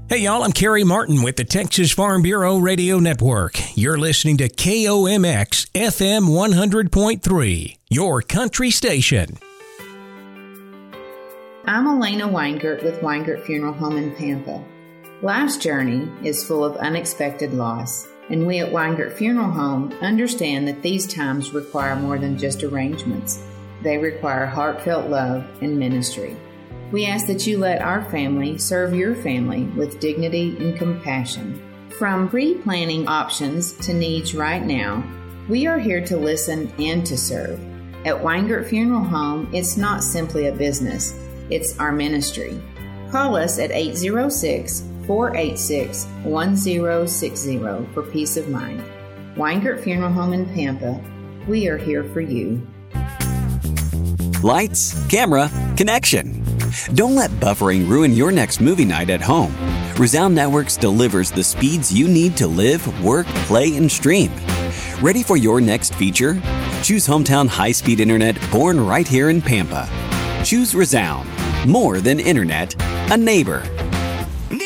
Hey y'all, I'm Kerry Martin with the Texas Farm Bureau Radio Network. You're listening to KOMX FM 100.3, your country station. I'm Elena Weingart with Weingart Funeral Home in Pampa. Life's journey is full of unexpected loss, and we at Weingart Funeral Home understand that these times require more than just arrangements. They require heartfelt love and ministry. We ask that you let our family serve your family with dignity and compassion. From pre-planning options to needs right now, we are here to listen and to serve. At Weingart Funeral Home, it's not simply a business, it's our ministry. Call us at 806-486-1060 for peace of mind. Weingart Funeral Home in Pampa, we are here for you. Lights, camera, connection. Don't let buffering ruin your next movie night at home. Resound Networks delivers the speeds you need to live, work, play, and stream. Ready for your next feature? Choose hometown high-speed internet born right here in Pampa. Choose Resound. More than internet, a neighbor.